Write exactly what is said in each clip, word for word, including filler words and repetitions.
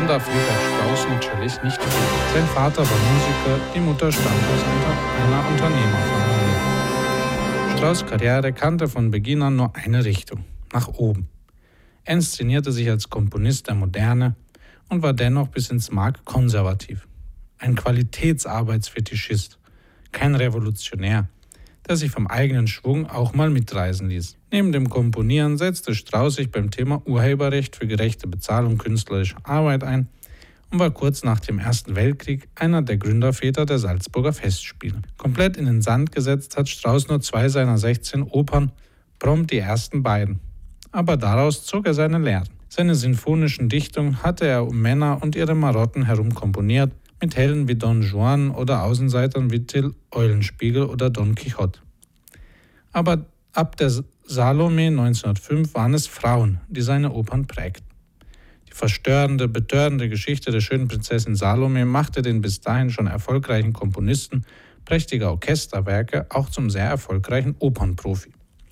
darf Richard Strauss mit Cellist nicht fehlen. Sein Vater war Musiker, die Mutter stammt aus einer Unternehmerfamilie. Strauss' Karriere kannte von Beginn an nur eine Richtung, nach oben. Er inszenierte sich als Komponist der Moderne und war dennoch bis ins Mark konservativ. Ein Qualitätsarbeitsfetischist, kein Revolutionär, der sich vom eigenen Schwung auch mal mitreißen ließ. Neben dem Komponieren setzte Strauss sich beim Thema Urheberrecht für gerechte Bezahlung künstlerischer Arbeit ein und war kurz nach dem Ersten Weltkrieg einer der Gründerväter der Salzburger Festspiele. Komplett in den Sand gesetzt hat Strauss nur zwei seiner sechzehn Opern, prompt die ersten beiden. Aber daraus zog er seine Lehren. Seine sinfonischen Dichtungen hatte er um Männer und ihre Marotten herum komponiert, mit Helden wie Don Juan oder Außenseitern wie Till Eulenspiegel oder Don Quixote. Aber ab der Salome neunzehnhundertfünf waren es Frauen, die seine Opern prägten. Die verstörende, betörende Geschichte der schönen Prinzessin Salome machte den bis dahin schon erfolgreichen Komponisten prächtiger Orchesterwerke auch zum sehr erfolgreichen Opernprofi.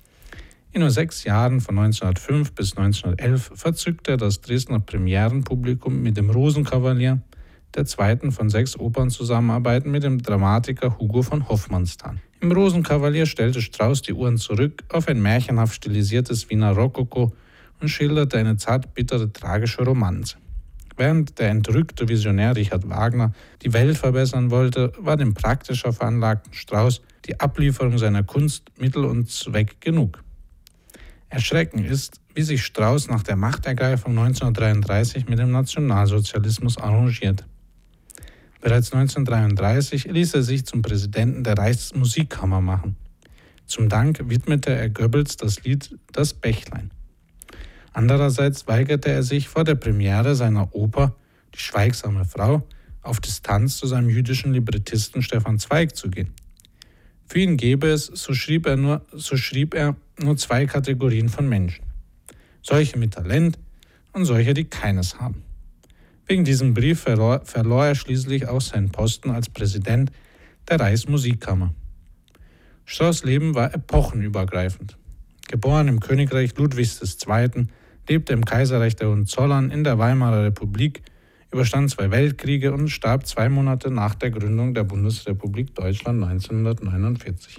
In nur sechs Jahren von neunzehnhundertfünf bis neunzehnhundertelf verzückte er das Dresdner Premierenpublikum mit dem Rosenkavalier, der zweiten von sechs Opernzusammenarbeiten mit dem Dramatiker Hugo von Hofmannsthal. Im Rosenkavalier stellte Strauss die Uhren zurück auf ein märchenhaft stilisiertes Wiener Rokoko und schilderte eine zartbittere tragische Romanze. Während der entrückte Visionär Richard Wagner die Welt verbessern wollte, war dem praktischer veranlagten Strauss die Ablieferung seiner Kunst Mittel und Zweck genug. Erschreckend ist, wie sich Strauss nach der Machtergreifung neunzehnhundertdreiunddreißig mit dem Nationalsozialismus arrangierte. Bereits neunzehnhundertdreiunddreißig ließ er sich zum Präsidenten der Reichsmusikkammer machen. Zum Dank widmete er Goebbels das Lied »Das Bächlein«. Andererseits weigerte er sich vor der Premiere seiner Oper »Die schweigsame Frau« auf Distanz zu seinem jüdischen Librettisten Stefan Zweig zu gehen. Für ihn gäbe es, so schrieb er nur, so schrieb er, nur zwei Kategorien von Menschen. Solche mit Talent und solche, die keines haben. Wegen diesem Brief verlor, verlor er schließlich auch seinen Posten als Präsident der Reichsmusikkammer. Strauss' Leben war epochenübergreifend. Geboren im Königreich Ludwigs des Zweiten, lebte im Kaiserreich der Hohenzollern in der Weimarer Republik, überstand zwei Weltkriege und starb zwei Monate nach der Gründung der Bundesrepublik Deutschland neunzehnhundertneunundvierzig.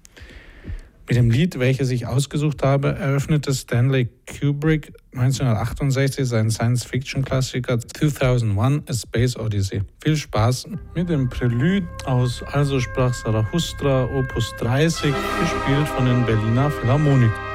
Mit dem Lied, welches ich ausgesucht habe, eröffnete Stanley Kubrick neunzehnhundertachtundsechzig seinen Science-Fiction-Klassiker zweitausendeins A Space Odyssey. Viel Spaß mit dem Prälude aus Also sprach Zarathustra Opus dreißig, gespielt von den Berliner Philharmonikern.